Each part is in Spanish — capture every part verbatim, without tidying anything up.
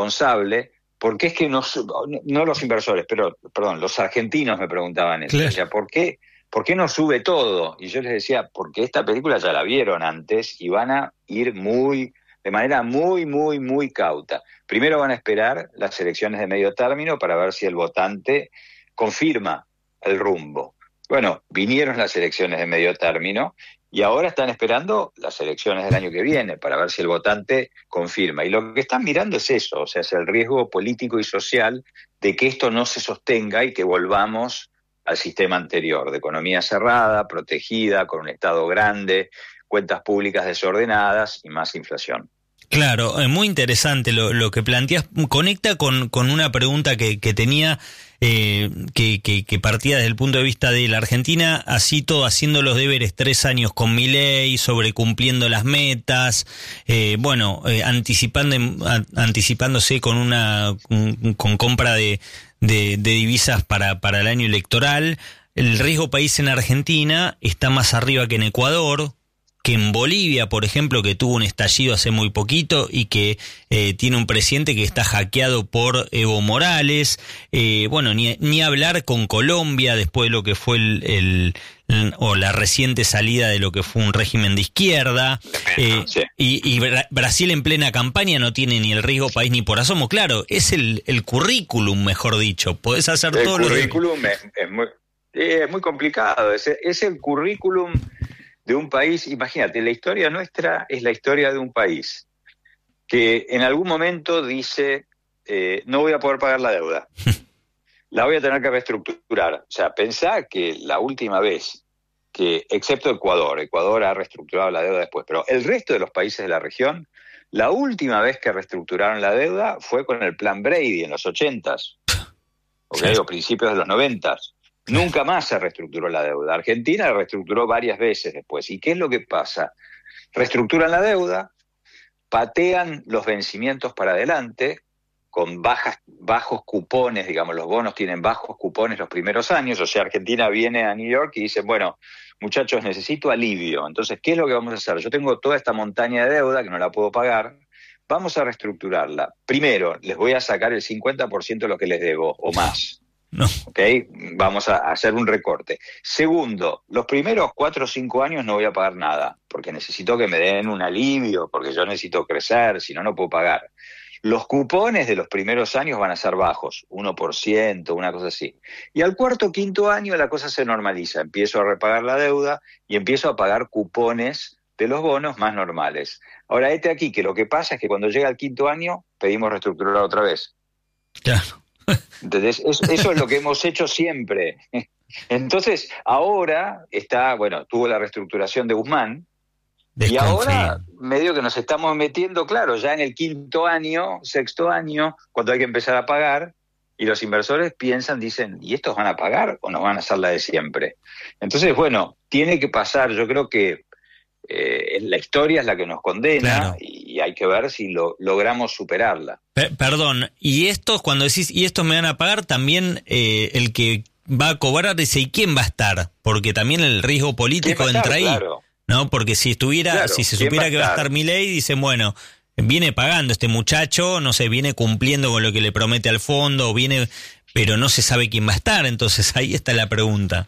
responsable, porque es que no, no los inversores, pero, perdón, los argentinos me preguntaban eso, claro. o sea, ¿por qué, ¿por qué no sube todo? Y yo les decía, porque esta película ya la vieron antes y van a ir muy, de manera muy, muy, muy cauta. Primero van a esperar las elecciones de medio término para ver si el votante confirma el rumbo. Bueno, vinieron las elecciones de medio término y ahora están esperando las elecciones del año que viene para ver si el votante confirma. Y lo que están mirando es eso, o sea, es el riesgo político y social de que esto no se sostenga y que volvamos al sistema anterior, de economía cerrada, protegida, con un Estado grande, cuentas públicas desordenadas y más inflación. Claro, es muy interesante lo, lo que planteas. Conecta con, con una pregunta que, que tenía, eh, que, que, que partía desde el punto de vista de la Argentina, así todo haciendo los deberes tres años con Milei, sobrecumpliendo las metas, eh, bueno, eh, anticipando, anticipándose con una con, con compra de, de, de divisas para, para el año electoral. El riesgo país en Argentina está más arriba que en Ecuador, que en Bolivia, por ejemplo, que tuvo un estallido hace muy poquito y que eh, tiene un presidente que está hackeado por Evo Morales. Eh, bueno, ni, ni hablar con Colombia después de lo que fue el, el, el o la reciente salida de lo que fue un régimen de izquierda. Eh, sí. Y, y Bra- Brasil en plena campaña no tiene ni el riesgo país ni por asomo. Claro, es el, el currículum, mejor dicho. Podés hacer el todo lo que... El currículum es, es, muy, es muy complicado. Es, es el currículum de un país. Imagínate, la historia nuestra es la historia de un país que en algún momento dice, eh, no voy a poder pagar la deuda, la voy a tener que reestructurar. O sea, pensá que la última vez que, excepto Ecuador, Ecuador ha reestructurado la deuda después, pero el resto de los países de la región, la última vez que reestructuraron la deuda fue con el Plan Brady en los ochentas, ¿okay? O principios de los noventas. Nunca más se reestructuró la deuda. Argentina la reestructuró varias veces después. ¿Y qué es lo que pasa? Reestructuran la deuda, patean los vencimientos para adelante, con bajas, bajos cupones, digamos, los bonos tienen bajos cupones los primeros años, o sea, Argentina viene a New York y dice, bueno, muchachos, necesito alivio. Entonces, ¿qué es lo que vamos a hacer? Yo tengo toda esta montaña de deuda que no la puedo pagar, vamos a reestructurarla. Primero, les voy a sacar el cincuenta por ciento de lo que les debo, o más. No. ¿Okay? Vamos a hacer un recorte. Segundo, los primeros cuatro o cinco años no voy a pagar nada, porque necesito que me den un alivio, porque yo necesito crecer, si no, no puedo pagar. Los cupones de los primeros años van a ser bajos, uno por ciento, una cosa así. Y al cuarto o quinto año la cosa se normaliza, empiezo a repagar la deuda y empiezo a pagar cupones de los bonos más normales. Ahora, este aquí, que lo que pasa es que cuando llega el quinto año, pedimos reestructurar otra vez. Claro. Entonces, eso, eso es lo que hemos hecho siempre. Entonces, ahora está, bueno, tuvo la reestructuración de Guzmán, y ahora medio que nos estamos metiendo, claro, ya en el quinto año, sexto año, cuando hay que empezar a pagar, y los inversores piensan, dicen, ¿y estos van a pagar o nos van a hacer la de siempre? Entonces, bueno, tiene que pasar, yo creo que eh, la historia es la que nos condena, claro, y hay que ver si lo, logramos superarla. Per- perdón, y estos, cuando decís, y estos me van a pagar, también eh, el que va a cobrar dice, ¿y quién va a estar? Porque también el riesgo político entra estar? ahí, claro. ¿No? Porque si estuviera, claro, si se supiera va que va a estar Milei, dicen, bueno, viene pagando este muchacho, no sé, viene cumpliendo con lo que le promete al fondo, viene, pero no se sabe quién va a estar, entonces ahí está la pregunta.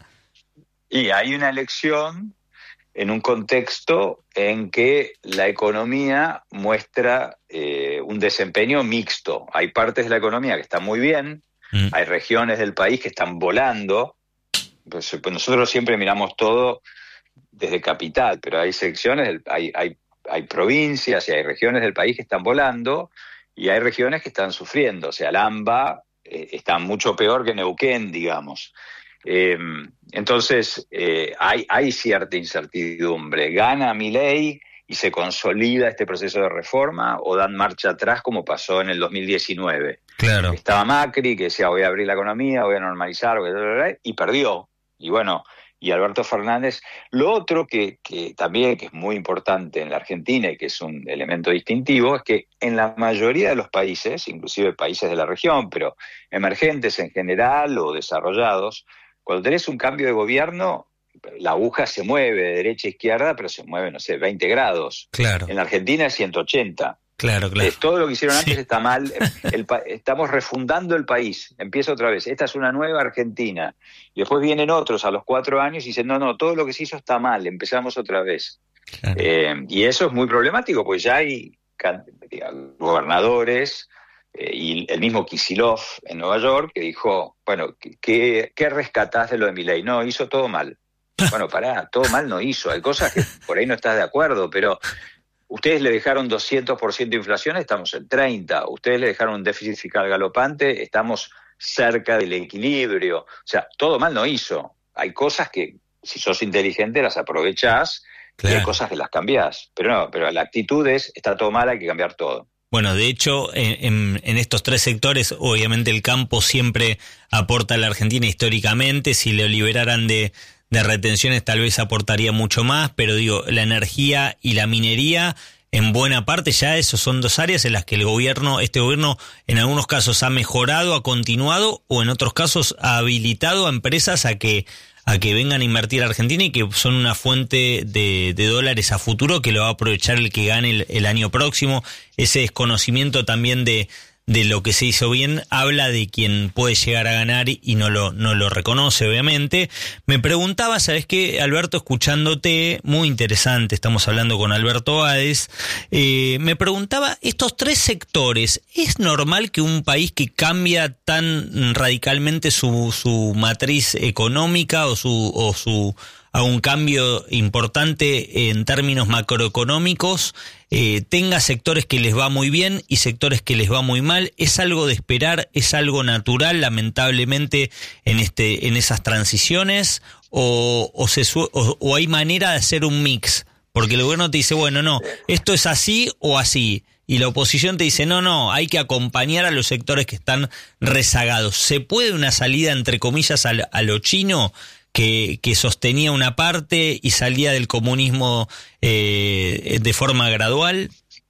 Y hay una elección en un contexto en que la economía muestra eh, un desempeño mixto. Hay partes de la economía que están muy bien, mm. hay regiones del país que están volando. Pues, pues nosotros siempre miramos todo desde capital, pero hay secciones, del, hay, hay, hay provincias y hay regiones del país que están volando y hay regiones que están sufriendo. O sea, el AMBA eh, está mucho peor que Neuquén, digamos. Eh, entonces eh, hay, hay cierta incertidumbre. ¿Gana Milei y se consolida este proceso de reforma o dan marcha atrás como pasó en el dos mil diecinueve? Claro. Estaba Macri que decía voy a abrir la economía, voy a normalizar, voy a... y perdió. Y bueno, y Alberto Fernández. Lo otro que, que también que es muy importante en la Argentina y que es un elemento distintivo es que en la mayoría de los países, inclusive países de la región, pero emergentes en general o desarrollados, cuando tenés un cambio de gobierno, la aguja se mueve de derecha a izquierda, pero se mueve, no sé, veinte grados. Claro. En la Argentina es ciento ochenta. Claro, claro. Eh, todo lo que hicieron antes sí. está mal. El, el, estamos refundando el país. Empieza otra vez. Esta es una nueva Argentina. Y después vienen otros a los cuatro años y dicen, no, no, todo lo que se hizo está mal. Empezamos otra vez. Claro. Eh, y eso es muy problemático, pues ya hay digamos, gobernadores eh, y el mismo Kicillof en Nueva York que dijo, bueno, ¿qué, qué rescatás de lo de Milei? No, hizo todo mal. Bueno, pará, todo mal no hizo. Hay cosas que por ahí no estás de acuerdo, pero... Ustedes le dejaron doscientos por ciento de inflación, estamos en treinta. Ustedes le dejaron un déficit fiscal galopante, estamos cerca del equilibrio. O sea, todo mal no hizo. Hay cosas que, si sos inteligente, las aprovechás, claro. Y hay cosas que las cambiás. Pero no, pero la actitud es, está todo mal, hay que cambiar todo. Bueno, de hecho, en, en estos tres sectores, obviamente el campo siempre aporta a la Argentina históricamente. Si lo liberaran de... de retenciones tal vez aportaría mucho más, pero digo, la energía y la minería, en buena parte ya esos son dos áreas en las que el gobierno, este gobierno en algunos casos ha mejorado, ha continuado, o en otros casos ha habilitado a empresas a que a que vengan a invertir a Argentina y que son una fuente de, de dólares a futuro que lo va a aprovechar el que gane el, el año próximo. Ese desconocimiento también de de lo que se hizo bien habla de quien puede llegar a ganar y no lo no lo reconoce, obviamente. Me preguntaba, ¿sabes qué, Alberto? Escuchándote, muy interesante, estamos hablando con Alberto Hades, eh, me preguntaba, estos tres sectores, ¿es normal que un país que cambia tan radicalmente su, su matriz económica o su o su a un cambio importante en términos macroeconómicos, eh, tenga sectores que les va muy bien y sectores que les va muy mal? ¿Es algo de esperar? ¿Es algo natural, lamentablemente, en este en esas transiciones? ¿O, o, se, o, o hay manera de hacer un mix? Porque el gobierno te dice, bueno, no, esto es así o así. Y la oposición te dice, no, no, hay que acompañar a los sectores que están rezagados. ¿Se puede una salida, entre comillas, a, a lo chino? Que, que sostenía una parte y salía del comunismo eh, de forma gradual?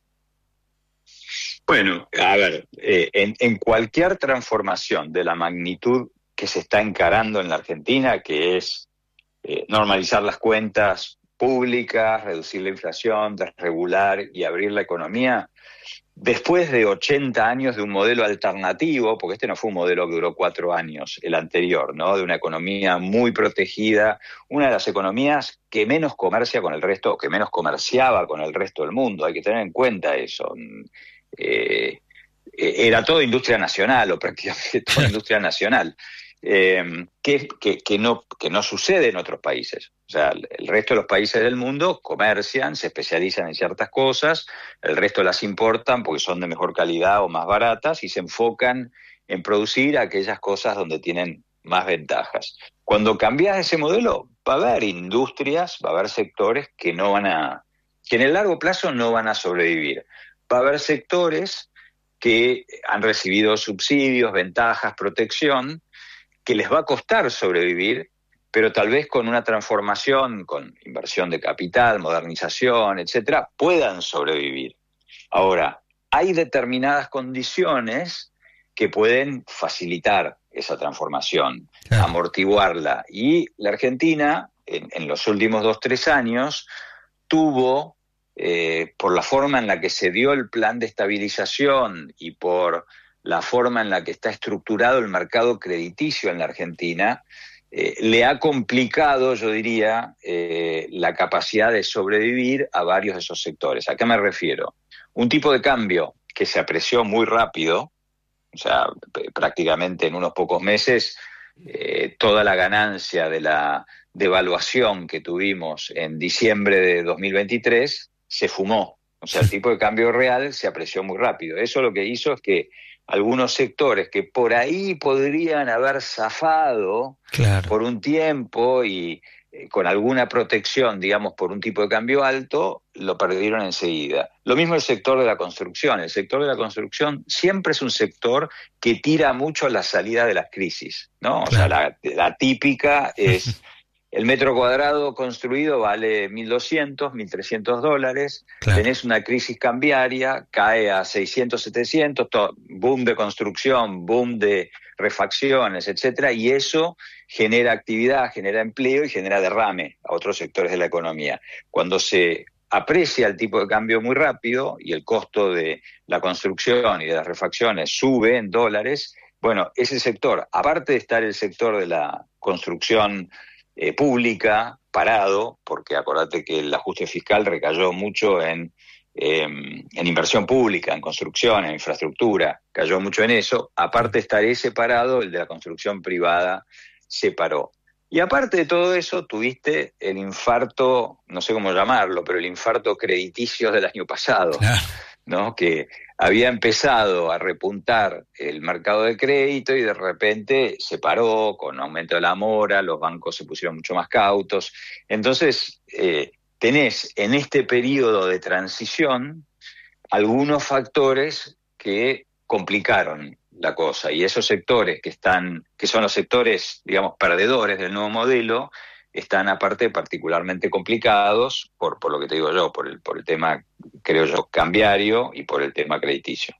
Bueno, a ver, eh, en, en cualquier transformación de la magnitud que se está encarando en la Argentina, que es eh, normalizar las cuentas públicas, reducir la inflación, desregular y abrir la economía, después de ochenta años de un modelo alternativo, porque este no fue un modelo que duró cuatro años, el anterior, ¿no? De una economía muy protegida, una de las economías que menos comercia con el resto, o que menos comerciaba con el resto del mundo, hay que tener en cuenta eso. Eh, era toda industria nacional, o prácticamente toda industria nacional, eh, que, que, que, no, que no sucede en otros países. O sea, el resto de los países del mundo comercian, se especializan en ciertas cosas, el resto las importan porque son de mejor calidad o más baratas y se enfocan en producir aquellas cosas donde tienen más ventajas. Cuando cambias ese modelo, va a haber industrias, va a haber sectores que no van a, que en el largo plazo no van a sobrevivir. Va a haber sectores que han recibido subsidios, ventajas, protección, que les va a costar sobrevivir, pero tal vez con una transformación, con inversión de capital, modernización, etcétera, puedan sobrevivir. Ahora, hay determinadas condiciones que pueden facilitar esa transformación, claro. amortiguarla. Y la Argentina, en, en los últimos dos, tres años, tuvo, eh, por la forma en la que se dio el plan de estabilización y por la forma en la que está estructurado el mercado crediticio en la Argentina, eh, le ha complicado, yo diría, eh, la capacidad de sobrevivir a varios de esos sectores. ¿A qué me refiero? Un tipo de cambio que se apreció muy rápido, o sea, p- prácticamente en unos pocos meses, eh, toda la ganancia de la devaluación que tuvimos en diciembre de dos mil veintitrés se fumó. O sea, el tipo de cambio real se apreció muy rápido. Eso lo que hizo es que algunos sectores que por ahí podrían haber zafado claro. por un tiempo y eh, con alguna protección, digamos, por un tipo de cambio alto, lo perdieron enseguida. Lo mismo el sector de la construcción. El sector de la construcción siempre es un sector que tira mucho a la salida de las crisis, ¿no? Claro. O sea, la, la típica es... El metro cuadrado construido vale mil doscientos, mil trescientos dólares, claro. tenés una crisis cambiaria, cae a seiscientos, setecientos, todo, boom de construcción, boom de refacciones, etcétera, y eso genera actividad, genera empleo y genera derrame a otros sectores de la economía. Cuando se aprecia el tipo de cambio muy rápido y el costo de la construcción y de las refacciones sube en dólares, bueno, ese sector, aparte de estar el sector de la construcción eh, pública parado, porque acordate que el ajuste fiscal recayó mucho en, eh, en inversión pública, en construcción, en infraestructura, cayó mucho en eso, aparte de estar ese parado, el de la construcción privada se paró. Y aparte de todo eso, tuviste el infarto, no sé cómo llamarlo, pero el infarto crediticio del año pasado, claro, ¿no? Que había empezado a repuntar el mercado de crédito y de repente se paró con aumento de la mora, los bancos se pusieron mucho más cautos. Entonces, eh, tenés en este periodo de transición algunos factores que complicaron la cosa, y esos sectores que están, que son los sectores, digamos, perdedores del nuevo modelo, están aparte particularmente complicados por, por lo que te digo yo, por el, por el tema, creo yo, cambiario y por el tema crediticio.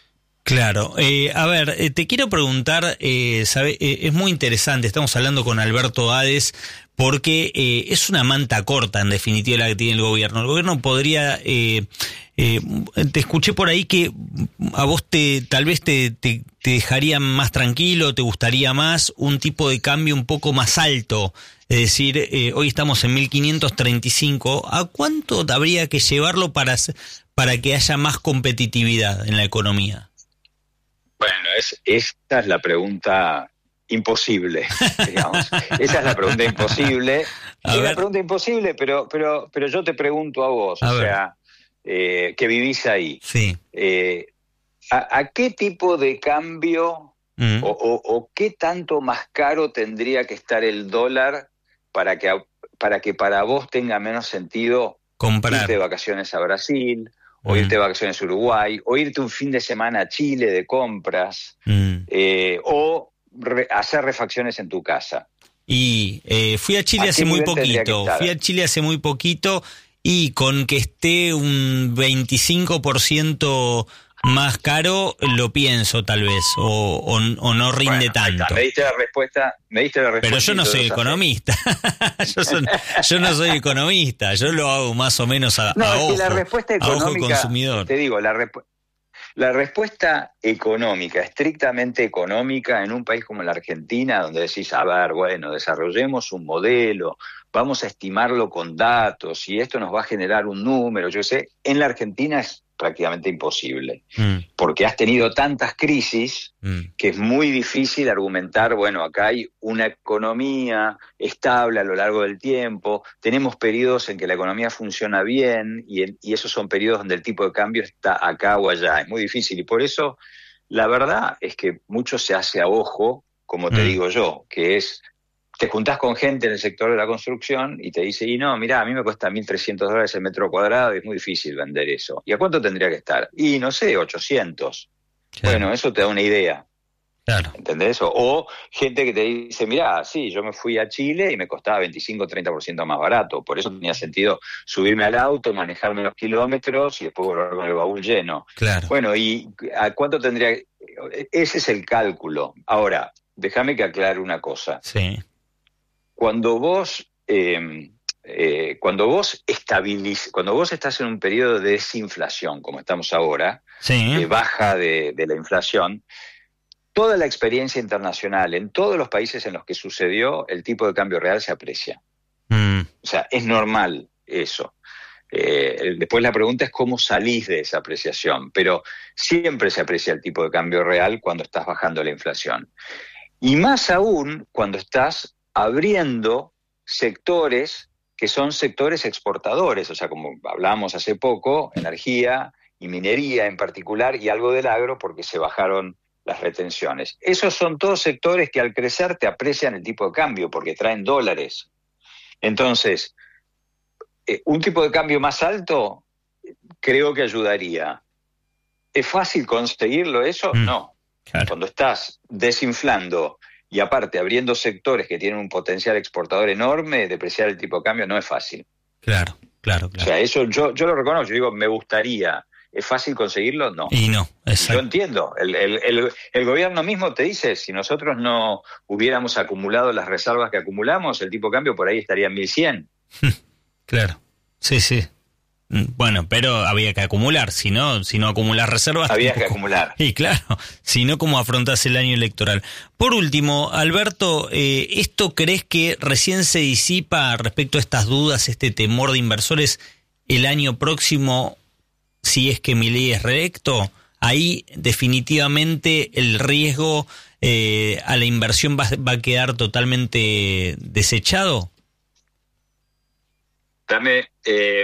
Claro. Eh, a ver, eh, te quiero preguntar, eh, sabe, eh, es muy interesante, estamos hablando con Alberto Hades, porque eh, es una manta corta, en definitiva, la que tiene el gobierno. El gobierno podría... Eh, eh, te escuché por ahí que a vos te tal vez te, te, te dejaría más tranquilo, te gustaría más un tipo de cambio un poco más alto. Es decir, eh, hoy estamos en mil quinientos treinta y cinco. ¿A cuánto habría que llevarlo para, para que haya más competitividad en la economía? Bueno, es, esta es la pregunta imposible, digamos. Esa es la pregunta imposible. A es ver. la pregunta imposible, pero, pero, pero yo te pregunto a vos, a o ver. sea, eh, que vivís ahí. Sí. Eh, ¿a, ¿A qué tipo de cambio mm. o, o, o qué tanto más caro tendría que estar el dólar para que, para que para vos tenga menos sentido comprar, irte de vacaciones a Brasil, o irte de vacaciones a Uruguay, o irte un fin de semana a Chile de compras, mm. eh, o re- hacer refacciones en tu casa? Y eh, fui a Chile ¿A hace muy poquito, fui a Chile hace muy poquito y con que esté un veinticinco por ciento más caro, lo pienso tal vez, o, o, o no rinde bueno, tanto. Me diste la respuesta, me diste la respuesta. Pero yo no soy economista, yo, son, yo no soy economista, yo lo hago más o menos a, no, a es ojo, que la respuesta económica, a ojo consumidor. Te digo, la, rep- la respuesta económica, estrictamente económica, en un país como la Argentina, donde decís, a ver, bueno, desarrollemos un modelo, vamos a estimarlo con datos, y esto nos va a generar un número, yo sé, en la Argentina es prácticamente imposible, mm. porque has tenido tantas crisis mm. que es muy difícil argumentar, bueno, acá hay una economía estable a lo largo del tiempo, tenemos periodos en que la economía funciona bien y, en, y esos son periodos donde el tipo de cambio está acá o allá, es muy difícil, y por eso la verdad es que mucho se hace a ojo, como te mm. digo yo, que es... Te juntás con gente en el sector de la construcción y te dice, y no, mirá, a mí me cuesta mil trescientos dólares el metro cuadrado y es muy difícil vender eso. ¿Y a cuánto tendría que estar? Y no sé, ochocientos. Claro. Bueno, eso te da una idea. Claro. ¿Entendés eso? O gente que te dice, mirá, sí, yo me fui a Chile y me costaba veinticinco o treinta por ciento más barato. Por eso tenía sentido subirme al auto, manejarme los kilómetros y después volver con el baúl lleno. Claro. Bueno, ¿y a cuánto tendría? Ese es el cálculo. Ahora, déjame que aclare una cosa. Sí. Cuando vos, eh, eh, cuando vos estabiliz, cuando vos estás en un periodo de desinflación, como estamos ahora, sí. de baja de, de la inflación, toda la experiencia internacional, en todos los países en los que sucedió, el tipo de cambio real se aprecia. Mm. O sea, es normal eso. Eh, después la pregunta es cómo salís de esa apreciación, pero siempre se aprecia el tipo de cambio real cuando estás bajando la inflación. Y más aún cuando estás abriendo sectores que son sectores exportadores, o sea, como hablamos hace poco, energía y minería en particular, y algo del agro porque se bajaron las retenciones. Esos son todos sectores que al crecer te aprecian el tipo de cambio porque traen dólares. Entonces, eh, un tipo de cambio más alto creo que ayudaría. ¿Es fácil conseguirlo eso? Mm, no. Claro. Cuando estás desinflando y aparte abriendo sectores que tienen un potencial exportador enorme, depreciar el tipo de cambio no es fácil. Claro, claro, claro. O sea, eso yo, yo lo reconozco, yo digo, me gustaría. ¿Es fácil conseguirlo? No. Y no, exacto. Yo entiendo. El, el, el, el gobierno mismo te dice, si nosotros no hubiéramos acumulado las reservas que acumulamos, el tipo de cambio por ahí estaría en mil cien. Claro, sí, sí. Bueno, pero había que acumular, si no, si no acumular reservas... Había tampoco. que acumular. Y claro, si no, ¿cómo afrontás el año electoral? Por último, Alberto, eh, ¿esto crees que recién se disipa respecto a estas dudas, este temor de inversores el año próximo, si es que Milei es reelecto? Ahí definitivamente el riesgo eh, a la inversión va, va a quedar totalmente desechado. Dame... Eh...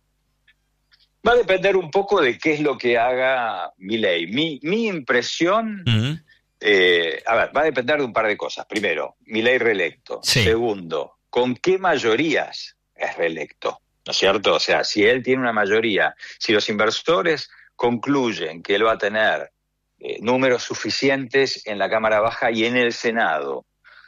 Va a depender un poco de qué es lo que haga Milei. Mi, mi impresión, uh-huh. eh, a ver, va a depender de un par de cosas. Primero, Milei reelecto. Sí. Segundo, ¿con qué mayorías es reelecto? ¿No es cierto? O sea, si él tiene una mayoría, si los inversores concluyen que él va a tener eh, números suficientes en la Cámara Baja y en el Senado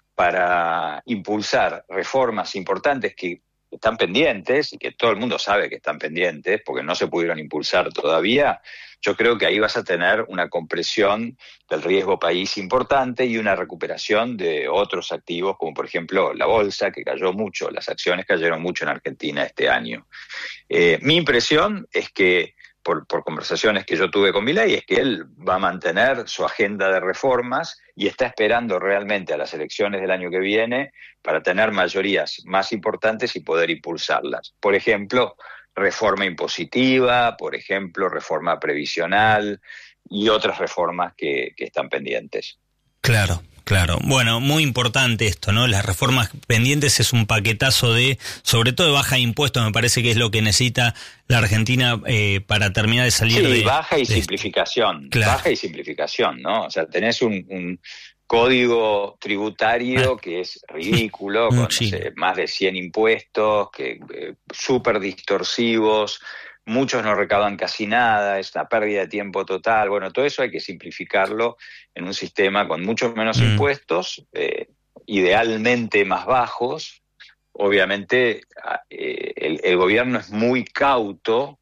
para impulsar reformas importantes que están pendientes y que todo el mundo sabe que están pendientes porque no se pudieron impulsar todavía, yo creo que ahí vas a tener una compresión del riesgo país importante y una recuperación de otros activos, como por ejemplo la bolsa, que cayó mucho, las acciones cayeron mucho en Argentina este año. Eh, mi impresión es que, por, por conversaciones que yo tuve con Milei, es que él va a mantener su agenda de reformas y está esperando realmente a las elecciones del año que viene para tener mayorías más importantes y poder impulsarlas. Por ejemplo, reforma impositiva, por ejemplo, reforma previsional y otras reformas que, que están pendientes. Claro. Claro, bueno, muy importante esto, ¿no? Las reformas pendientes es un paquetazo de, sobre todo de baja de impuestos, me parece que es lo que necesita la Argentina eh, para terminar de salir sí, de... Sí, baja y de simplificación, claro. baja y simplificación, ¿no? O sea, tenés un, un código tributario ah. que es ridículo, con sí. no sé, más de cien impuestos, que eh, súper distorsivos, muchos no recaudan casi nada, es una pérdida de tiempo total. Bueno, todo eso hay que simplificarlo en un sistema con muchos menos mm. impuestos, eh, idealmente más bajos. Obviamente eh, el, el gobierno es muy cauto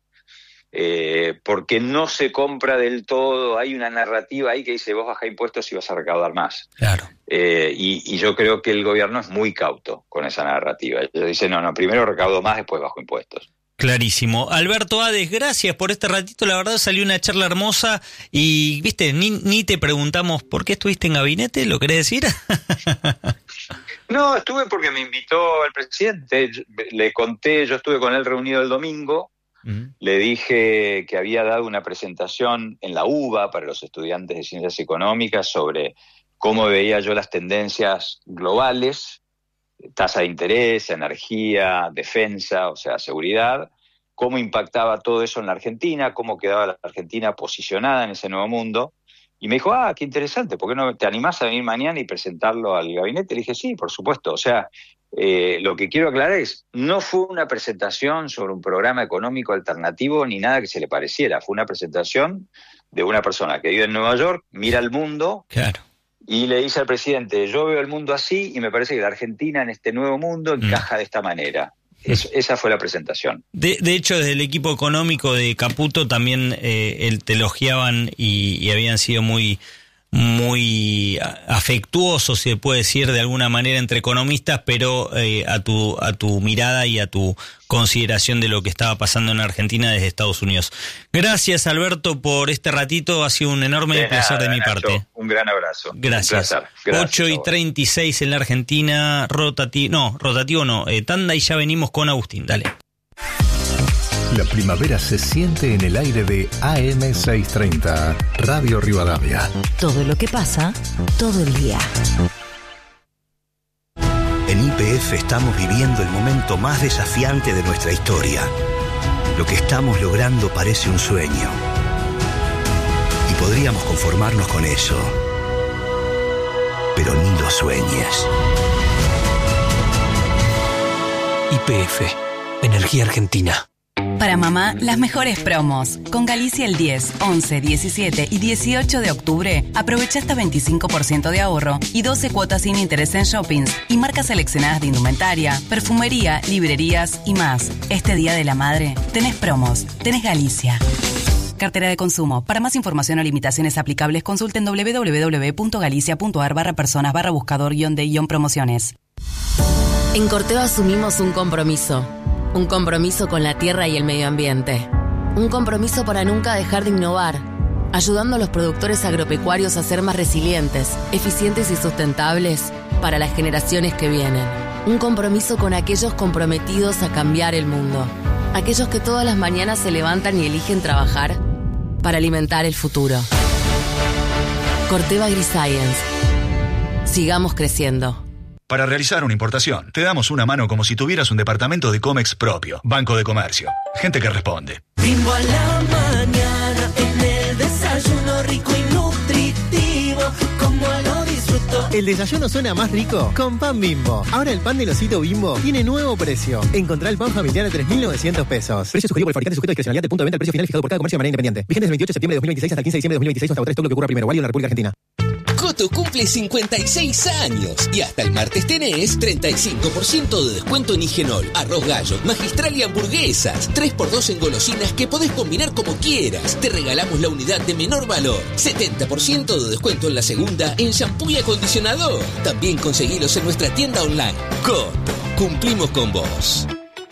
eh, porque no se compra del todo. Hay una narrativa ahí que dice vos bajá impuestos y vas a recaudar más. Claro. Eh, y, y yo creo que el gobierno es muy cauto con esa narrativa. Ellos dicen, no, no, primero recaudo más, después bajo impuestos. Clarísimo. Alberto Ades, gracias por este ratito, la verdad salió una charla hermosa y, viste, ni, ni te preguntamos por qué estuviste en gabinete, ¿lo querés decir? No, estuve porque me invitó el presidente, le conté, yo estuve con él reunido el domingo, uh-huh. le dije que había dado una presentación en la U B A para los estudiantes de Ciencias Económicas sobre cómo veía yo las tendencias globales, tasa de interés, energía, defensa, o sea, seguridad, cómo impactaba todo eso en la Argentina, cómo quedaba la Argentina posicionada en ese nuevo mundo. Y me dijo, ah, qué interesante, ¿por qué no te animás a venir mañana y presentarlo al gabinete? Le dije, sí, por supuesto. O sea, eh, lo que quiero aclarar es, no fue una presentación sobre un programa económico alternativo ni nada que se le pareciera. Fue una presentación de una persona que vive en Nueva York, mira el mundo... Claro. Y le dice al presidente, yo veo el mundo así y me parece que la Argentina en este nuevo mundo encaja mm. de esta manera. Es, esa fue la presentación. De, de hecho, desde el equipo económico de Caputo también eh, él, te elogiaban y, y habían sido muy, muy afectuosos, se puede decir de alguna manera, entre economistas, pero eh, a tu a tu mirada y a tu consideración de lo que estaba pasando en Argentina desde Estados Unidos. Gracias, Alberto, por este ratito. Ha sido un enorme de placer nada, de mi Nacho, parte. Un gran abrazo. Gracias. Gracias ocho y treinta y seis en la Argentina, rotativo, no, rotativo no, eh, tanda y ya venimos con Agustín. Dale. La primavera se siente en el aire de A M seiscientos treinta, Radio Rivadavia. Todo lo que pasa, todo el día. En Y P F estamos viviendo el momento más desafiante de nuestra historia. Lo que estamos logrando parece un sueño. Y podríamos conformarnos con eso. Pero ni lo sueñes. Y P F, Energía Argentina. Para mamá, las mejores promos. Con Galicia el diez, once, diecisiete y dieciocho de octubre, aprovecha hasta veinticinco por ciento de ahorro y doce cuotas sin interés en shoppings y marcas seleccionadas de indumentaria, perfumería, librerías y más. Este Día de la Madre, tenés promos, tenés Galicia. Cartera de consumo. Para más información o limitaciones aplicables, consulten doble u doble u doble u punto galicia punto a r barra personas barra buscador guión de guión promociones. En Corteo asumimos un compromiso. Un compromiso con la tierra y el medio ambiente. Un compromiso para nunca dejar de innovar, ayudando a los productores agropecuarios a ser más resilientes, eficientes y sustentables para las generaciones que vienen. Un compromiso con aquellos comprometidos a cambiar el mundo. Aquellos que todas las mañanas se levantan y eligen trabajar para alimentar el futuro. Corteva AgriScience. Sigamos creciendo. Para realizar una importación, te damos una mano como si tuvieras un departamento de Comex propio. Banco de Comercio. Gente que responde. Bimbo a la mañana, en el desayuno rico y nutritivo, como lo disfruto. El desayuno suena más rico con pan Bimbo. Ahora el pan del osito Bimbo tiene nuevo precio. Encontrá el pan familiar a tres mil novecientos pesos. Precio sugerido por el fabricante sujeto a discrecionalidad del punto de venta. El precio final fijado por cada comercio de manera independiente. Vigente del veintiocho de septiembre de dos mil veintiséis hasta el quince de diciembre de dos mil veintiséis hasta agotar todo lo que ocurra primero. Válido en la República Argentina. Coto cumple cincuenta y seis años y hasta el martes tenés treinta y cinco por ciento de descuento en Higenol, arroz gallo, magistral y hamburguesas. tres por dos en golosinas que podés combinar como quieras. Te regalamos la unidad de menor valor. setenta por ciento de descuento en la segunda en shampoo y acondicionador. También conseguilos en nuestra tienda online. Coto, cumplimos con vos.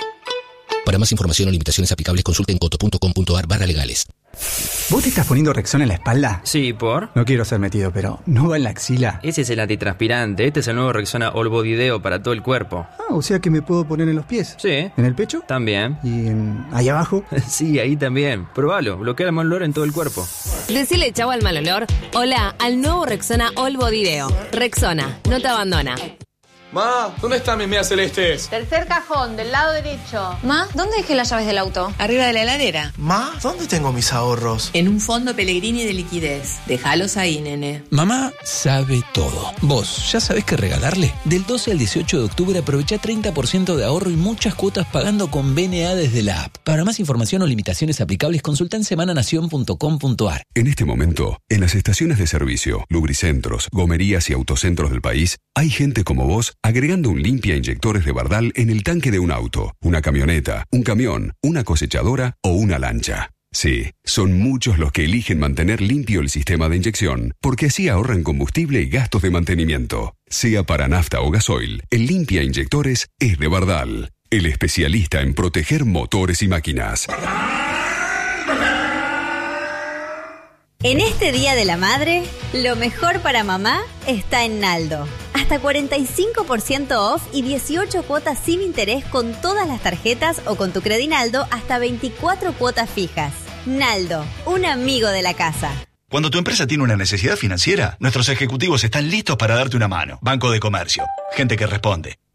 Para más información o limitaciones aplicables consulta en coto punto com punto ar barra legales. ¿Vos te estás poniendo Rexona en la espalda? Sí, ¿por? No quiero ser metido, pero ¿no va en la axila? Ese es el antitranspirante. Este es el nuevo Rexona All Body Deo para todo el cuerpo. Ah, o sea que me puedo poner en los pies. Sí. ¿En el pecho? También. ¿Y en... ahí abajo? Sí, ahí también. Probalo. Bloquea el mal olor en todo el cuerpo. Decile chau al mal olor. Hola al nuevo Rexona All Body Deo. Rexona, no te abandona. Ma, ¿dónde están mis medias celestes? Tercer cajón, del lado derecho. Ma, ¿dónde dejé las llaves del auto? Arriba de la heladera. Ma, ¿dónde tengo mis ahorros? En un fondo Pellegrini de liquidez. Déjalos ahí, nene. Mamá sabe todo. ¿Vos ya sabés qué regalarle? Del doce al dieciocho de octubre aprovecha treinta por ciento de ahorro y muchas cuotas pagando con B N A desde la app. Para más información o limitaciones aplicables, consulta en semananación punto com punto ar. En este momento, en las estaciones de servicio, lubricentros, gomerías y autocentros del país, hay gente como vos agregando un limpia inyectores de Bardal en el tanque de un auto, una camioneta, un camión, una cosechadora o una lancha. Sí, son muchos los que eligen mantener limpio el sistema de inyección, porque así ahorran combustible y gastos de mantenimiento. Sea para nafta o gasoil, el limpia inyectores es de Bardal, el especialista en proteger motores y máquinas. En este Día de la Madre, lo mejor para mamá está en Naldo. Hasta cuarenta y cinco por ciento off y dieciocho cuotas sin interés con todas las tarjetas o con tu Credinaldo hasta veinticuatro cuotas fijas. Naldo, un amigo de la casa. Cuando tu empresa tiene una necesidad financiera, nuestros ejecutivos están listos para darte una mano. Banco de Comercio. Gente que responde.